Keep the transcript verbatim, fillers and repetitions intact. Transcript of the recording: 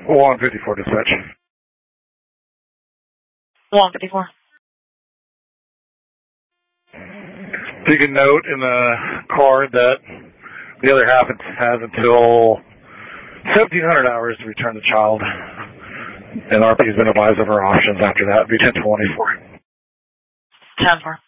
one fifty-four dispatch. one fifty-four. You can note in the card that the other half has until seventeen hundred hours to return the child. And R P has been advised of our options after that. It'd be ten twenty-four. ten four.